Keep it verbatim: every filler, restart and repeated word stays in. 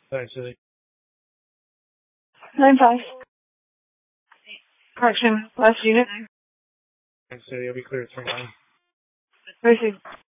Thanks, City. Nine five. Correction, last unit. Thanks, City. I'll be clear at three nine. Received.